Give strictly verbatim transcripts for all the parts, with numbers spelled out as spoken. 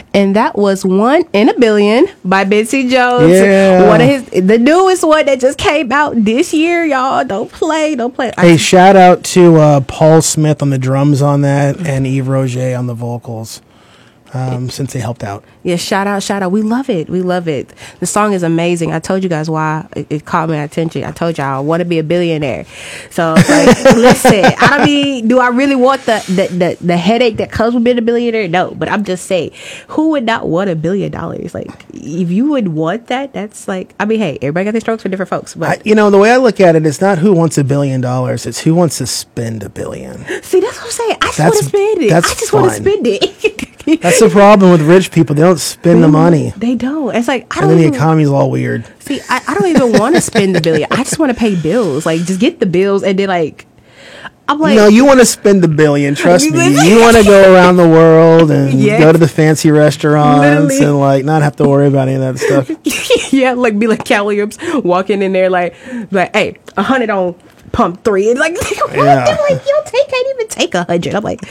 And that was One in a Billion by Bensie Jones. Yeah. One of his, the newest one that just came out this year, y'all. Don't play, don't play. Hey, I, shout out to uh, Paul Smith on the drums on that and Yves Roger on the vocals, um, since they helped out. Yeah, shout out, shout out. We love it. We love it. The song is amazing. I told you guys why it, it caught my attention. I told y'all I want to be a billionaire. So, like, listen, I mean, do I really want the, the, the, the headache that comes with being a billionaire? No, but I'm just saying, who would not want a billion dollars? Like, if you would want that, that's like, I mean, hey, everybody got their strokes for different folks. But I, you know, the way I look at it, it's not who wants a billion dollars. It's who wants to spend a billion. see, that's what I'm saying. I just That's- want to spend it. I that's just want to fine. spend it. That's the problem with rich people. They don't spend the money. They don't. It's like, I And don't then the even, economy's all weird. see, I, I don't even want to spend the billion. I just want to pay bills. Like, just get the bills and then, like, I'm like, No, you want to spend the billion. Trust You me. listen- You want to go around the world and Yes. go to the fancy restaurants Literally. and like not have to worry about any of that stuff. yeah, like be like Cal Williams walking in there like, like, hey, a hundred on pump three, and like, what? Yeah. They're like, you take, can't even take a hundred. I'm like,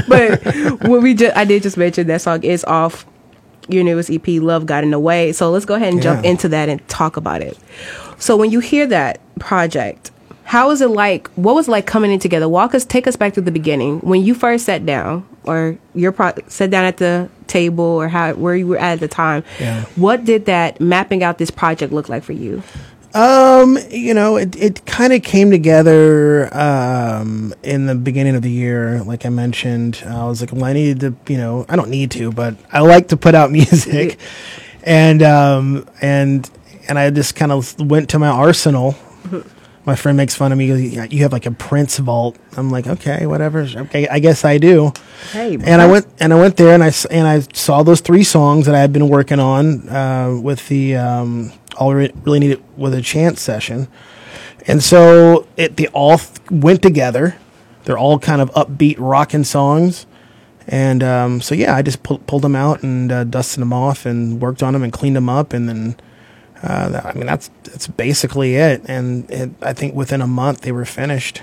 but when we just, I did just mention that song is off your newest E P, Love Got in the Way. So let's go ahead and jump Yeah. into that and talk about it. So when you hear that project, how is it like? What was it like coming in together? Walk us, take us back to the beginning when you first sat down, or your pro- sat down at the table, or how where you were at the time. Yeah. What did that mapping out this project look like for you? Um, you know, it it kind of came together um in the beginning of the year. Like I mentioned, I was like, well, I need to, you know, I don't need to, but I like to put out music, and um and and I just kind of went to my arsenal. My friend makes fun of me. He goes, "Yeah, you have like a Prince vault." I'm like, okay, whatever. Okay, I guess I do. Hey, And I went and I went there and I s- and I saw those three songs that I had been working on uh, with the um, All Re- Really Need It with a Chance session, and so it they all th- went together. They're all kind of upbeat rocking songs, and um, so yeah, I just pull, pulled them out and uh, dusted them off and worked on them and cleaned them up, and then. Uh, that- I mean, that's that's basically it, and it, I think within a month they were finished.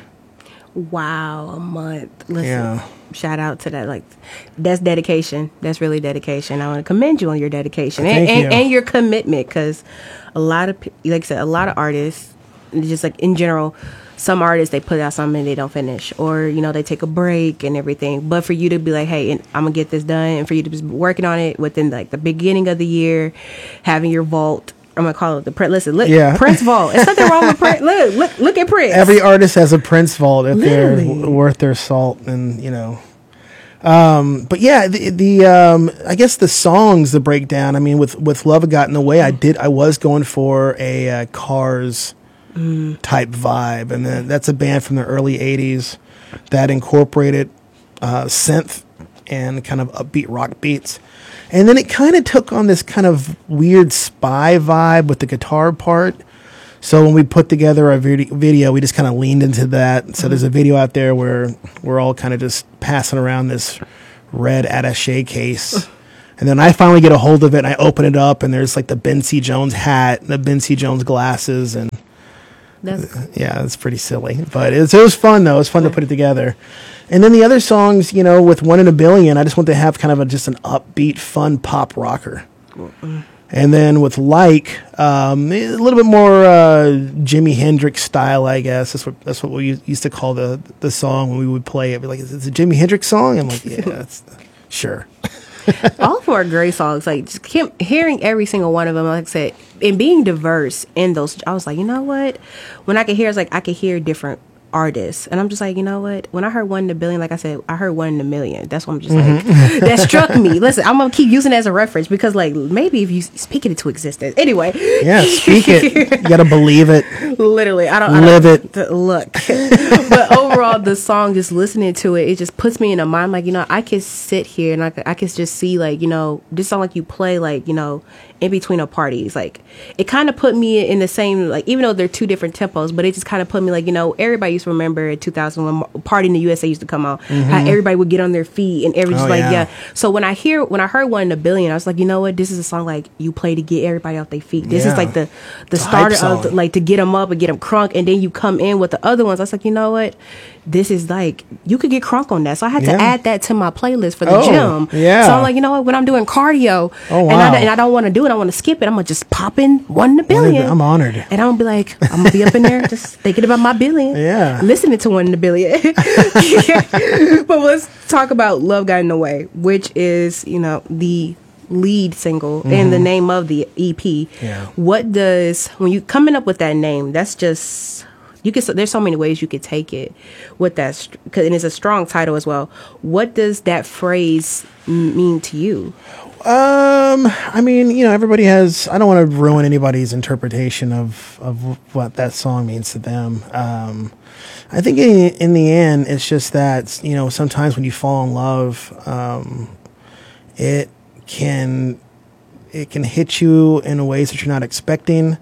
wow, a month. Listen, Yeah. shout out to that. Like, that's dedication. That's really dedication. I want to commend you on your dedication and, Thank and, you. and your commitment, because a lot of, pe- like I said, a lot of artists, just like in general, some artists, they put out something and they don't finish, or you know, they take a break and everything. But for you to be like, hey, and I'm gonna get this done, and for you to be working on it within like the beginning of the year, having your vault. I'm gonna call it the Prince. Listen, look, Yeah. Prince vault. It's nothing wrong with Prince. Look, look, look at Prince. Every artist has a Prince vault if they're Literally. w- worth their salt, and you know. Um, but yeah, the, the um, I guess the songs, the breakdown. I mean, with with Love Got in the Way, I did. I was going for a uh, Cars type vibe, and then that's a band from the early eighties that incorporated uh, synth and kind of upbeat rock beats. And then it kind of took on this kind of weird spy vibe with the guitar part. So when we put together our vid- video, we just kind of leaned into that. So there's a video out there where we're all kind of just passing around this red attaché case. And then I finally get a hold of it, and I open it up, and there's like the Bensie Jones hat, and the Bensie Jones glasses, and That's, yeah, it's pretty silly, but it was, it was fun though. It was fun to put it together. And then the other songs, you know, with One in a Billion, I just want to have kind of a, just an upbeat, fun pop rocker. And then with Like, um, a little bit more uh, Jimi Hendrix style, I guess. That's what that's what we u- used to call the the song when we would play it. Be like, is it a Jimi Hendrix song? I'm like, yeah, that's sure. all of them are great songs. Like, just keep hearing every single one of them. Like I said, and being diverse in those, I was like, you know what? When I could hear, it's like I could hear different artists, and I'm just like, you know what? When I heard One in a Billion, like I said, I heard One in a Million. That's what I'm just like, that struck me. Listen, I'm gonna keep using it as a reference, because like maybe if you speak it into existence. Anyway, Yeah, speak it. You got to believe it. literally, I don't I Live don't, it. th- Look, but overall, the song, just listening to it, it just puts me in a mind like, you know, I could sit here and I could, I could just see, like, you know, this song like you play, like, you know, in between our parties. Like, it kind of put me in the same, like, even though they're two different tempos, but it just kind of put me like, you know, everybody used to remember in two thousand when Party in the U S A used to come out, how everybody would get on their feet and everybody's Oh, like, yeah. yeah. So when I hear, when I heard One in a Billion, I was like, you know what? This is a song like you play to get everybody off their feet. This Yeah. is like the, the It's a hype starter of, the, song. like, to get them up and get them crunk, and then you come in with the other ones. I was like, you know what? this is like, you could get crunk on that. So I had Yeah. to add that to my playlist for the Oh, gym. yeah. So I'm like, you know what, when I'm doing cardio Oh, and, wow. I, and I don't want to do it, I want to skip it, I'm going to just pop in one in a One in a- billion. I'm honored. And I'm going to be like, I'm going to be up in there just thinking about my billion. Yeah. Listening to one in a billion. But let's talk about Love Got in the Way, which is, you know, the lead single mm-hmm. and the name of the E P. Yeah. What does, when you coming up with that name, that's just, you can, there's so many ways you could take it with that, cause, and it's a strong title as well. What does that phrase mean to you? Um, I mean, you know, everybody has, I don't want to ruin anybody's interpretation of, of what that song means to them. Um, I think in, in the end, it's just that, you know, sometimes when you fall in love, um, it can, it can hit you in ways that you're not expecting.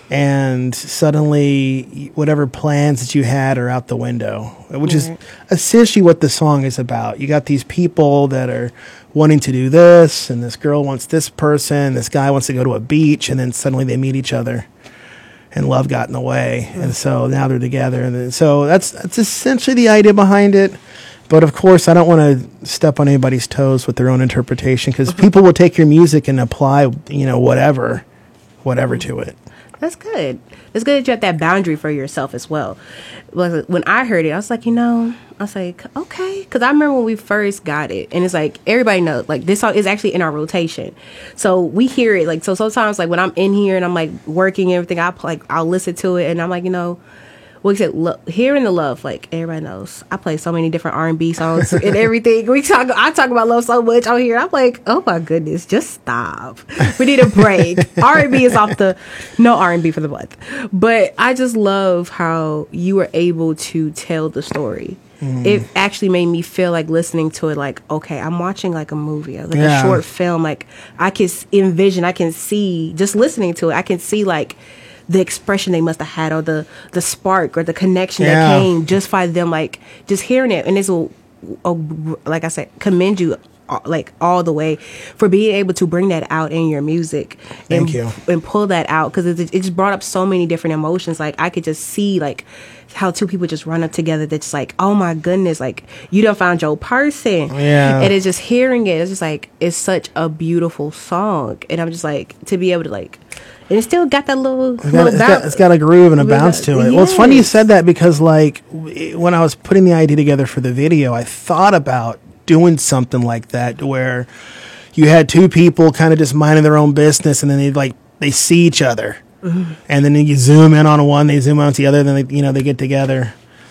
And suddenly whatever plans that you had are out the window, which right. is essentially what the song is about. You got these people that are wanting to do this, and this girl wants this person, this guy wants to go to a beach, and then suddenly they meet each other, and love got in the way. Mm-hmm. And so now they're together. And then, so that's, that's essentially the idea behind it. But of course, I don't want to step on anybody's toes with their own interpretation, because people will take your music and apply, you know, whatever, whatever to it. That's good. It's good that you have that boundary for yourself as well. When I heard it, I was like, you know, I was like, okay. Because I remember when we first got it, and it's like, everybody knows, like, this song is actually in our rotation. So we hear it, like, so sometimes, like, when I'm in here and I'm, like, working and everything, I'll, like, I'll listen to it, and I'm like, you know, well, we said, lo- hearing the love, like, everybody knows. I play so many different R and B songs and everything. We talk, I talk about love so much on here. I'm like, oh my goodness, just stop. We need a break. R and B is off the, no R and B for the month. But I just love how you were able to tell the story. Mm. It actually made me feel like listening to it, like, okay, I'm watching like a movie, like yeah. a short film. Like, I can envision, I can see, just listening to it, I can see like, the expression they must have had, or the the spark or the connection yeah. that came just by them, like, just hearing it. And it's a, a, like I said, commend you uh, like all the way for being able to bring that out in your music. Thank and, you. And pull that out, because it, it just brought up so many different emotions. Like, I could just see like how two people just run up together that's like, oh my goodness, like, you done found your person. Yeah. And it's just hearing it, it's just like, it's such a beautiful song. And I'm just like, to be able to like, and it still got that little, it's got, little it's, bounce. got, it's got a groove and a bounce to it. Yes. Well, it's funny you said that, because like w- when I was putting the idea together for the video, I thought about doing something like that, where you had two people kind of just minding their own business, and then they like they see each other, mm-hmm. and then you zoom in on one, they zoom out on the other, then they, you know, they get together.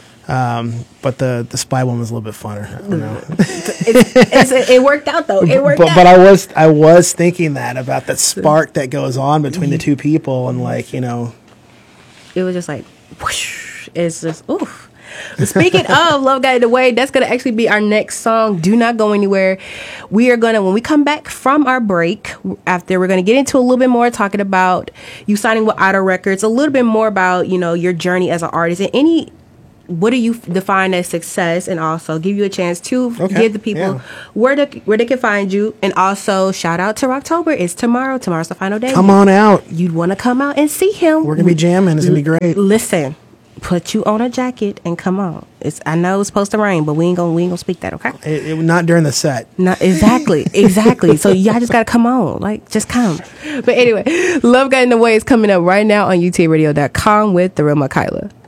Um, but the the spy one was a little bit funner. I don't know. it's, it's, it worked out though. It worked but, out. But I was I was thinking that about the spark that goes on between the two people, and like, you know, it was just like whoosh. It's just oof. Speaking of Love Got in the Way, that's going to actually be our next song. Do not go anywhere. We are going to, when we come back from our break, after, we're going to get into a little bit more talking about you signing with Idol Records, a little bit more about, you know, your journey as an artist, and any, what do you define as success, and also give you a chance to okay. give the people yeah. where the, where they can find you. And also shout out to Rocktober. It's tomorrow. Tomorrow's the final day. Come on out. You'd want to come out and see him. We're going to be jamming. It's going to be great. Listen. Put you on a jacket and come on. It's I know it's supposed to rain, but we ain't gonna we ain't gonna speak that, okay? It, it, not during the set. Not exactly, exactly. So y'all just gotta come on, like just come. But anyway, Love Got in the Way is coming up right now on U T radio dot com with the real Makayla.